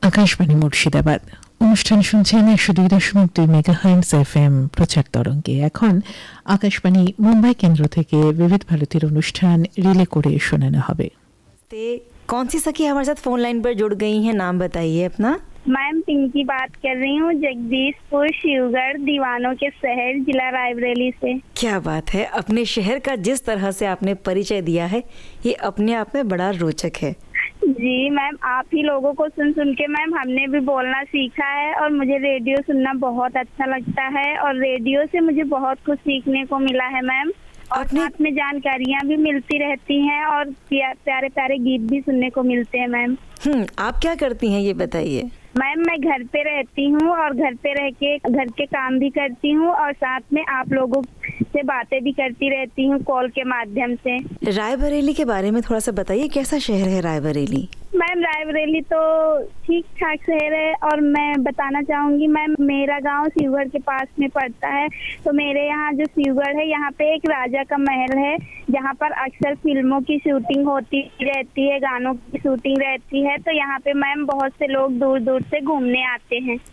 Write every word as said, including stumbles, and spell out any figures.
আকাশবাণী মুর্শিদাবাদ অনুষ্ঠান শুনছেন একশো দুই দশমিক দুই মেগাহার্টজ এফ এম প্রচার তরঙ্গে। এখন আকাশবাণী মুম্বাই কেন্দ্র থেকে বিবিধ ভারতীর অনুষ্ঠান রিলে করে শোনানো হবে। कौन सी सखी हमारे साथ फोन लाइन पर जुड़ गई हैं, नाम बताइए अपना। मैम पिंकी बात कर रही हूँ, जगदीशपुर शिवगढ़ दीवानों के शहर जिला रायबरेली से। क्या बात है, अपने शहर का जिस तरह से आपने परिचय दिया है ये अपने आप में बड़ा रोचक है। जी मैम, आप ही लोगों को सुन सुन के मैम हमने भी बोलना सीखा है और मुझे रेडियो सुनना बहुत अच्छा लगता है और रेडियो से मुझे बहुत कुछ सीखने को मिला है मैम। और साथ में जानकारियाँ भी मिलती रहती हैं और प्यारे प्यारे गीत भी सुनने को मिलते हैं मैम। हम्म आप क्या करती हैं ये बताइए। मैम मैं घर पे रहती हूँ और घर पे रह के घर के काम भी करती हूँ और साथ में आप लोगों से बातें भी करती रहती हूँ कॉल के माध्यम से। रायबरेली के बारे में थोड़ा सा बताइए, कैसा शहर है रायबरेली। मैम रायबरेली तो ठीक ठाक शहर है और मैं बताना चाहूँगी मैम, मेरा गांव शिवगढ़ के पास में पड़ता है। तो मेरे यहाँ जो शिवगढ़ है यहाँ पे एक राजा का महल है जहाँ पर अक्सर फिल्मों की शूटिंग होती रहती है, गानों की शूटिंग रहती है। तो यहाँ पे मैम बहुत से लोग दूर दूर से घूमने आते हैं।